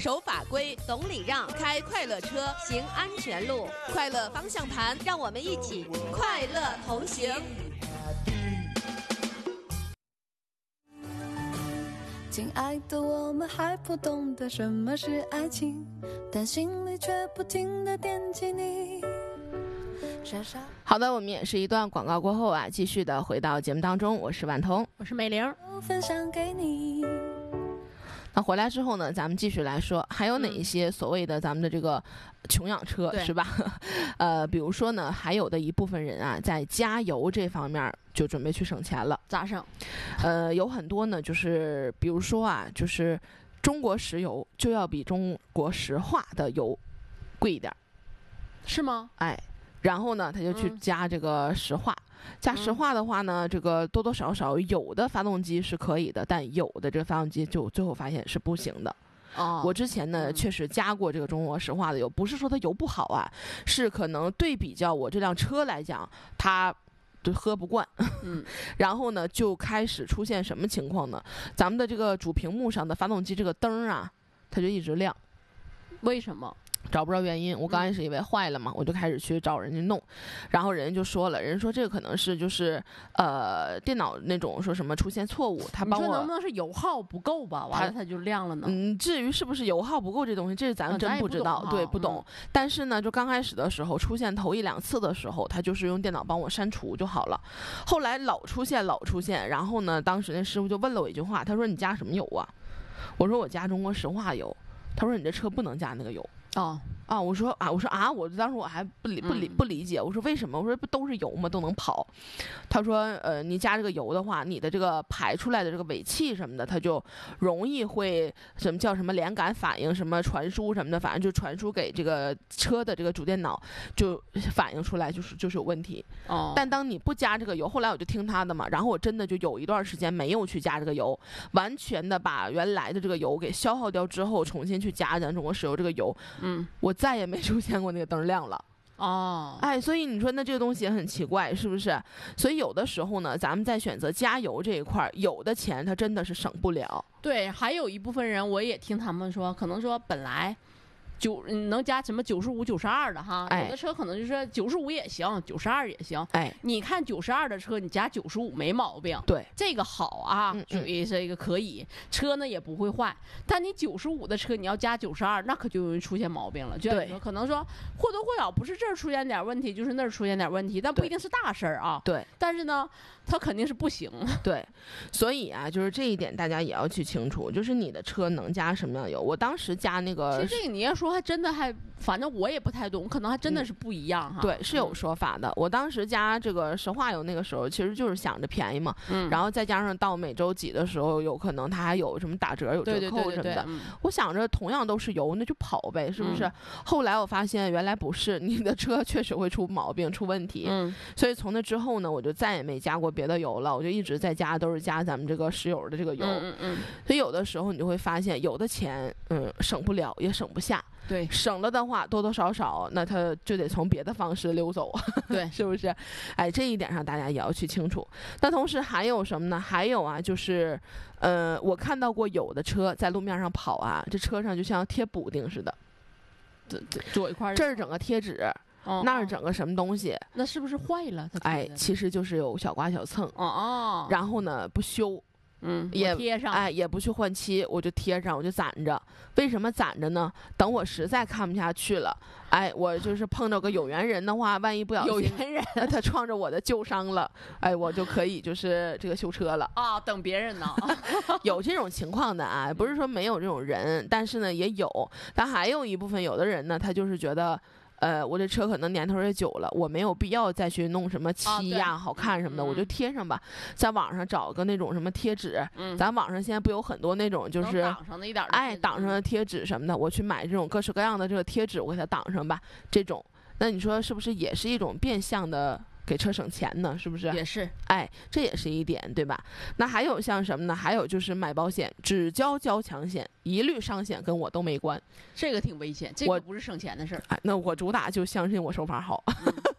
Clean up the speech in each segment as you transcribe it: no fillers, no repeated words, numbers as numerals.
守法规， 懂礼让， 开快乐车， 行安全路， 快乐方向盘， 让我们一起快乐同行。 亲爱的，我们还不懂得什么是爱情，但心里却不停地惦记你。 好的，我们也是一段广告过后啊，继续的回到节目当中，我是婉彤， 我是美玲， 分享给你。 那回来之后呢，咱们继续来说，还有哪一些所谓的咱们的这个穷养车，是吧？比如说呢，还有的一部分人啊，在加油这方面就准备去省钱了。 咋省？ 有很多呢，就是比如说啊，就是中国石油就要比中国石化的油贵一点， 是吗？ 哎，然后呢，他就去加这个石化。加石化的话呢，这个多多少少有的发动机是可以的，但有的这个发动机就最后发现是不行的。我之前呢确实加过这个中国石化的油，不是说它油不好啊，是可能对比较我这辆车来讲，它就喝不惯。然后呢就开始出现什么情况呢？咱们的这个主屏幕上的发动机这个灯啊，它就一直亮。 为什么？ 找不着原因，我刚开始以为坏了嘛，我就开始去找人家弄，然后人家就说了，人家说这个可能是就是电脑那种说什么出现错误，他帮我。 你说能不能是油耗不够吧？完了它就亮了呢？ 至于是不是油耗不够这东西，这是咱真不知道，对，不懂。但是呢，就刚开始的时候出现头一两次的时候，他就是用电脑帮我删除就好了。后来老出现，然后呢，当时那师傅就问了我一句话，他说你加什么油啊？我说我加中国石化油。他说你这车不能加那个油。我说我当时我还不理解，我说为什么？我说不都是油吗？都能跑。他说你加这个油的话，你的这个排出来的这个尾气什么的，它就容易会什么叫什么连感反应，什么传输什么的，反正就传输给这个车的这个主电脑，就反映出来就是有问题。但当你不加这个油，后来我就听他的嘛，然后我真的就有一段时间没有去加这个油，完全的把原来的这个油给消耗掉之后，重新去加咱中国石油这个油。我再也没出现过那个灯亮了。所以你说那这个东西也很奇怪，是不是？所以有的时候呢，咱们在选择加油这一块，有的钱它真的是省不了。 对，还有一部分人我也听他们说，可能说本来能加什么95、92的哈，有的车可能就是95也行，92也行。你看92的车，你加95没毛病。 对，这个好啊，属于这个可以，车呢也不会坏。但你95的车，你要加92，那可就容易出现毛病了。就像你说，可能说或多或少不是这儿出现点问题，就是那儿出现点问题，但不一定是大事儿啊。 对， 但是呢，它肯定是不行。 对，所以啊，就是这一点大家也要去清楚，就是你的车能加什么样的油。我当时加那个， 其实这个你要说还真的反正我也不太懂，可能还真的是不一样哈。 对，是有说法的。我当时加这个石化油那个时候，其实就是想着便宜嘛，然后再加上到每周几的时候，有可能它还有什么打折、有折扣什么的。我想着同样都是油，那就跑呗，是不是？后来我发现原来不是，你的车确实会出毛病、出问题。所以从那之后呢，我就再也没加过别的油了，我就一直在加都是加咱们这个石油的这个油。所以有的时候你就会发现，有的钱省不了也省不下。 对， 省了的话多多少少，那他就得从别的方式溜走。 对， 是不是？这一点上大家也要去清楚。那同时还有什么呢？还有啊，就是我看到过有的车在路面上跑啊，这车上就像贴补丁似的， 左一块这儿整个贴纸，那儿整个什么东西， 那是不是坏了？ 其实就是有小刮小蹭。然后呢不修。 也贴上， 也不去换漆，我就贴上，我就攒着。为什么攒着呢？等我实在看不下去了，我就是碰到个有缘人的话，万一不小心有缘人他撞着我的旧伤了，我就可以就是这个修车了啊。等别人呢， 有这种情况的啊，不是说没有这种人，但是呢也有。但还有一部分有的人呢，他就是觉得。我这车可能年头也久了，我没有必要再去弄什么漆呀、好看什么的，我就贴上吧。在网上找个那种什么贴纸，咱网上现在不有很多那种就是挡上的一点挡上的贴纸什么的，我去买这种各式各样的这个贴纸，我给它挡上吧。这种，那你说是不是也是一种变相的？给车省钱呢，是不是？ 也是， 这也是一点，对吧？那还有像什么呢？还有就是买保险，只交强险，一律伤险跟我都没关。 这个挺危险，这个不是省钱的事儿。 那我主打就相信我手法好。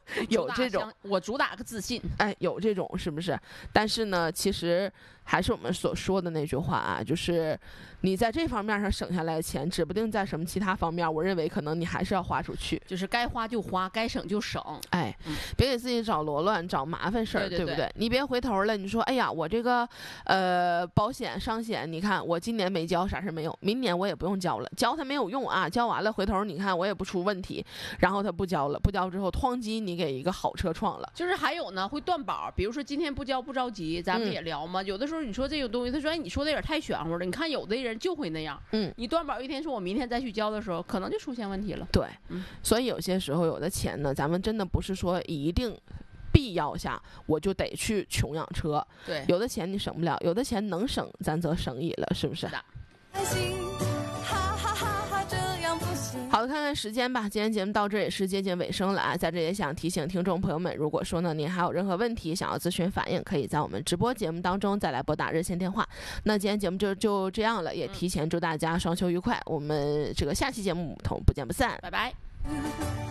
有这种， 我主打个自信， 哎，有这种是不是？但是呢，其实还是我们所说的那句话啊，就是你在这方面上省下来的钱，指不定在什么其他方面，我认为可能你还是要花出去， 就是该花就花，该省就省。 哎，别给自己找罗乱、找麻烦事儿，对不对？你别回头了，你说，哎呀，我这个保险、伤险，你看我今年没交，啥事没有，明年我也不用交了，交它没有用啊，交完了回头你看我也不出问题，然后他不交了，不交之后，哐叽你给一个好车撞了。 就是还有呢，会断保，比如说今天不交不着急，咱们也聊嘛，有的时候你说这个东西，他说，哎，你说的有点太玄乎了，你看有的人就会那样，你断保一天说我明天再去交的时候，可能就出现问题了。 对，所以有些时候有的钱呢，咱们真的不是说一定必要下我就得去穷养车， 对， 有的钱你省不了，有的钱能省咱则省矣了，是不是？ 是的。 好的，看看时间吧，今天节目到这也是接近尾声了啊，在这也想提醒听众朋友们，如果说呢您还有任何问题想要咨询反映，可以在我们直播节目当中再来拨打热线电话。那今天节目就这样了，也提前祝大家双休愉快，我们这个下期节目不见不散， 拜拜。